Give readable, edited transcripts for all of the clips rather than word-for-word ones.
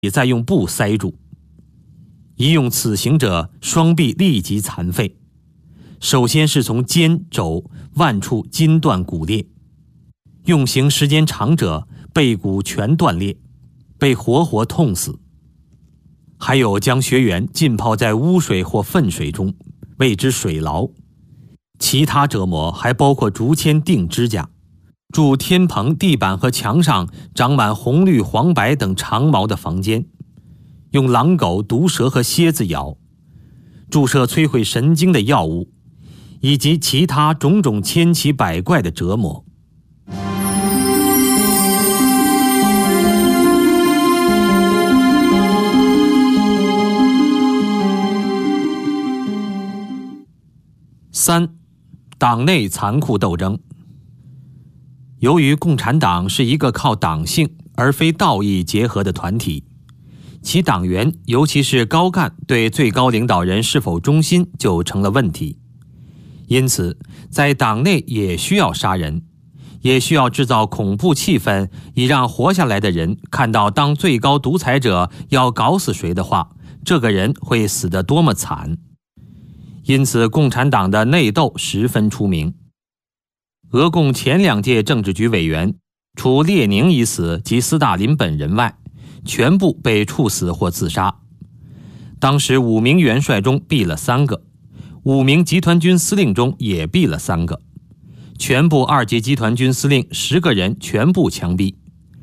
再用布塞住。一用此刑者，双臂立即残废。首先是从肩、肘、腕处筋断骨裂，用刑时间长者，背骨全断裂，被活活痛死。还有将学员浸泡在污水或粪水中，谓之水牢。其他折磨还包括竹签钉指甲，住天棚、地板和墙上长满红绿黄白等长毛的房间，用狼狗、毒蛇和蝎子咬，注射摧毁神经的药物，以及其他种种千奇百怪的折磨。3. 党内残酷斗争。由于共产党是一个靠党性而非道义结合的团体，其党员尤其是高干对最高领导人是否忠心就成了问题。因此在党内也需要杀人，也需要制造恐怖气氛，以让活下来的人看到，当最高独裁者要搞死谁的话，这个人会死得多么惨。因此共产党的内斗十分出名。俄共前2届政治局委员，除列宁已死及斯大林本人外，全部被处死或自杀。当时5名元帅中毙了3个，5名集团军司令中也毙了3个，全部2级集团军司令10个人全部枪毙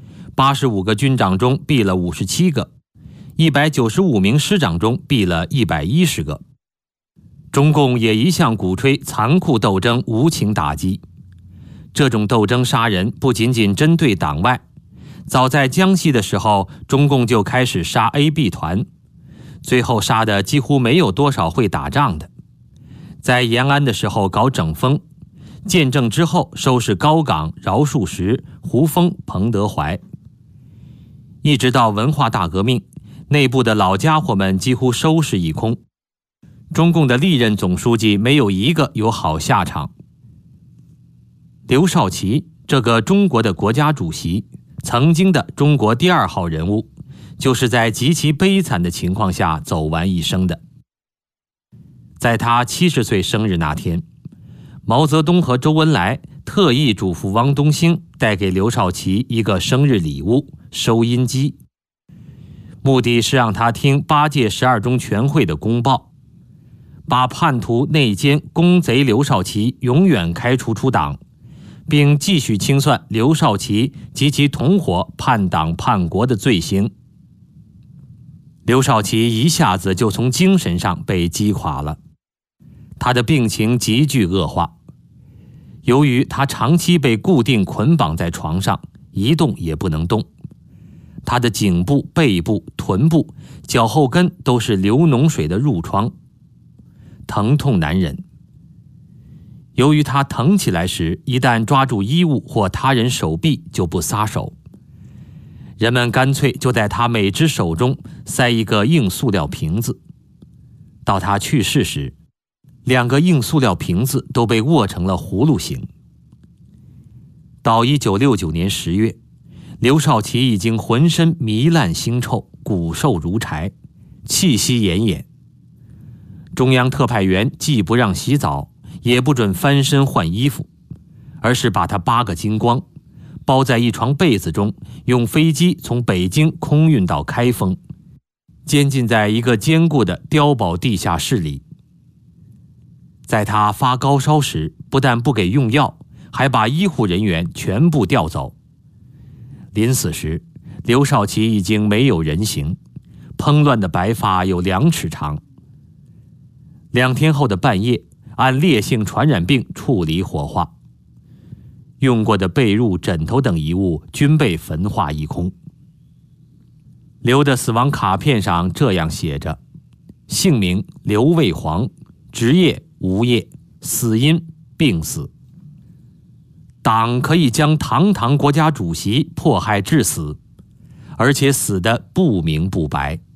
，85个军长中毙了57个，195名师长中毙了110个。中共也一向鼓吹残酷斗争、无情打击。这种斗争杀人不仅仅针对党外，早在江西的时候，中共就开始杀 AB 团，最后杀的几乎没有多少会打仗的。在延安的时候搞整风，建政之后收拾高岗、饶漱石、胡风、彭德怀。一直到文化大革命，内部的老家伙们几乎收拾一空。中共的历任总书记没有一个有好下场。刘少奇这个中国的国家主席，曾经的中国第2号人物，就是在极其悲惨的情况下走完一生的。在他70岁生日那天，毛泽东和周恩来特意嘱咐汪东兴带给刘少奇一个生日礼物——收音机，目的是让他听8届12中全会的公报，把叛徒内奸公贼刘少奇永远开除出党，并继续清算刘少奇及其同伙叛党叛国的罪行。刘少奇一下子就从精神上被击垮了，他的病情急剧恶化。由于他长期被固定捆绑在床上，一动也不能动，他的颈部、背部、臀部、脚后跟都是流脓水的褥疮，疼痛难忍。由于他疼起来时，一旦抓住衣物或他人手臂就不撒手，人们干脆就在他每只手中塞一个硬塑料瓶子。到他去世时，2个硬塑料瓶子都被握成了葫芦形。到1969年10月，刘少奇已经浑身糜烂腥臭，骨瘦如柴，气息奄奄。中央特派员既不让洗澡，也不准翻身换衣服，而是把他扒个精光，包在一床被子中，用飞机从北京空运到开封，监禁在一个坚固的碉堡地下室里。在他发高烧时，不但不给用药，还把医护人员全部调走。临死时，刘少奇已经没有人形，蓬乱的白发有2尺长。2天后的半夜，按烈性传染病处理火化，用过的被褥、枕头等遗物均被焚化一空。刘的死亡卡片上这样写着：姓名刘卫煌，职业无业，死因病死。党可以将堂堂国家主席迫害致死，而且死得不明不白。